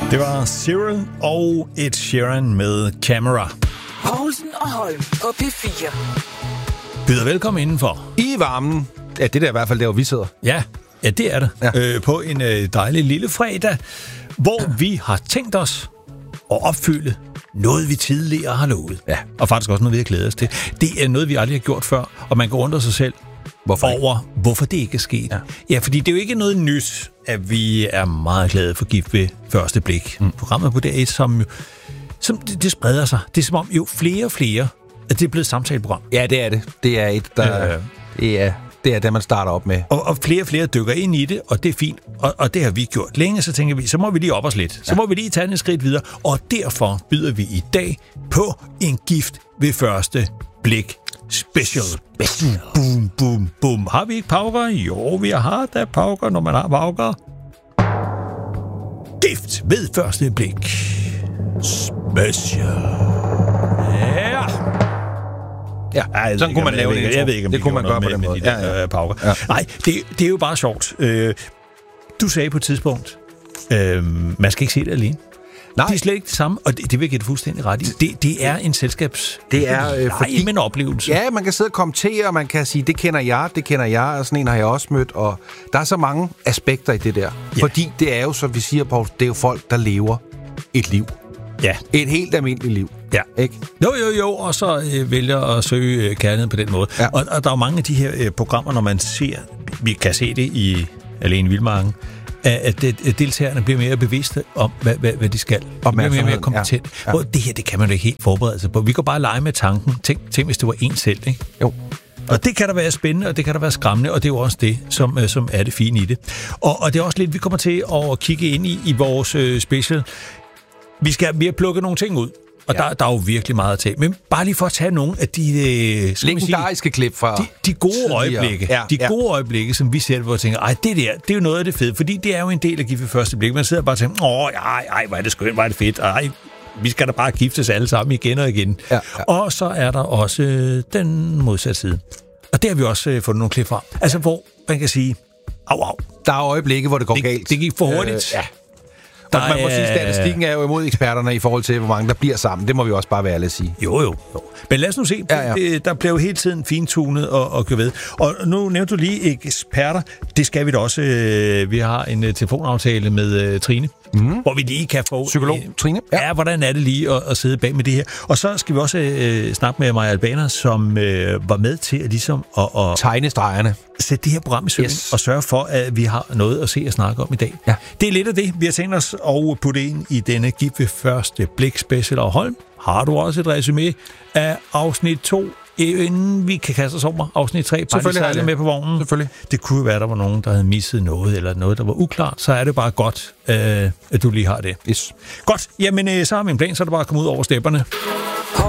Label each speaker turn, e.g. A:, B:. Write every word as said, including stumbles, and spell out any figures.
A: Det var Cyril og Ed Sheeran med Camera.
B: Poulsen og Holm på P fire.
A: Byder velkommen indenfor.
C: I varmen. Ja, det er i hvert fald der, hvor vi sidder.
A: Ja, ja det er det.
C: Ja.
A: Øh, på en øh, dejlig lille fredag, hvor ja. vi har tænkt os at opfylde noget, vi tidligere har lovet.
C: Ja.
A: Og faktisk også noget, vi har glædet os til. Det er noget, vi aldrig har gjort før, og man kan undre sig selv
C: hvorfor
A: over, ikke? hvorfor det ikke er sket. Ja. ja, fordi det er jo ikke noget nyt, at vi er meget glade for Gift ved første blik. Mm. Programmet på D R et, som, som det, det spreder sig. Det er som om jo flere og flere, at det er blevet et samtaleprogram.
C: Ja, det er det. Det er et, der... Øh. Det er... Det er det, man starter op med.
A: Og, og flere og flere dykker ind i det, og det er fint. Og, og det har vi gjort længe, så tænker vi, så må vi lige op os lidt. Så ja. må vi lige tage et skridt videre. Og derfor byder vi i dag på en Gift ved første blik special. Special. Boom, boom, boom. Har vi ikke pauker? Jo, vi har da pauker, når man har pauker. Gift ved første blik special. Ja.
C: Ja, Ej, sådan kunne man lave det.
A: Jeg ved ikke, om
C: det kunne man gøre på den måde. De
A: ja, ja. pauker. Ja. Nej, det, det er jo bare sjovt. Øh, du sagde på et tidspunkt, øh, man skal ikke se det alene. Nej. Det er slet ikke det samme, og det, det vil jeg give det fuldstændig ret i. Det, det er en selskabs...
C: Det er øh, fordi...
A: Nej, en oplevelse.
C: Ja, man kan sidde og kommentere, og man kan sige, det kender jeg, det kender jeg, og sådan en har jeg også mødt, og der er så mange aspekter i det der. Ja. Fordi det er jo, som vi siger, Poul, det er jo folk, der lever et liv.
A: Ja.
C: Et helt almindeligt liv.
A: Ja.
C: Ikke?
A: Jo, jo, jo, og så øh, vælger at søge øh, kærligheden på den måde. Ja. Og, og der er jo mange af de her øh, programmer, når man ser, vi kan se det i Alene i Vildmarken, at, at, at deltagerne bliver mere bevidste om, hvad, hvad, hvad de skal. De bliver mere, mere kompetent. Ja. Ja. Hvor det her, det kan man jo ikke helt forberede sig på. Vi kan bare lege med tanken. Tænk, tænk hvis det var en selv, ikke?
C: Jo.
A: Og det kan da være spændende, og det kan da være skræmmende, og det er jo også det, som, øh, som er det fine i det. Og, og det er også lidt, vi kommer til at kigge ind i, i vores øh, special. Vi skal vi har plukket nogle ting ud, og ja. der, der er jo virkelig meget at tage. Men bare lige for at tage nogle af de øh,
C: legendariske klip fra
A: de, de gode tidligere. øjeblikke, ja, de ja. gode øjeblikke, som vi ser, hvor vi tænker, ej, det der, det er jo noget af det fede, fordi det er jo en del af Gift ved første blik. Man sidder bare og tænker, åh, ej, ej, hvor er det skønt, hvor er det fedt, ej, vi skal da bare giftes alle sammen igen og igen. Ja, ja. Og så er der også øh, den modsatte side. Og det har vi også øh, fået nogle klip fra. Altså, hvor man kan sige, au, au.
C: Der er øjeblikke, hvor det går
A: det,
C: galt.
A: Det gik for hurtigt. Øh, ja.
C: Og man må sige, at statistikken er jo imod eksperterne i forhold til, hvor mange der bliver sammen. Det må vi også bare være ærlige at sige.
A: Jo, jo, jo. Men lad os nu se. Ja, ja. Det, der bliver jo hele tiden fintunet og, og køre ved. Og nu nævnte du lige eksperter. Det skal vi da også. Vi har en telefonaftale med Trine, mm. hvor vi lige kan få...
C: Psykolog Trine.
A: Ja, ja hvordan er det lige at, at sidde bag med det her. Og så skal vi også øh, snakke med Maja Albaner, som øh, var med til at ligesom... at, at
C: tegne stregerne.
A: Sætte det her program i søvn yes. og sørge for, at vi har noget at se og snakke om i dag. Ja. Det er lidt af det, vi har tænkt os at putte ind i denne Gift ved første blik special. Og Holm, har du også et resumé af afsnit to, inden vi kan kaste os over afsnit tre?
C: Selvfølgelig har jeg
A: med på vognen.
C: Selvfølgelig.
A: Det kunne jo være, der var nogen, der havde misset noget, eller noget, der var uklart. Så er det bare godt, øh, at du lige har det.
C: Yes.
A: Godt, jamen så har vi en plan, så er det bare at komme ud over stepperne.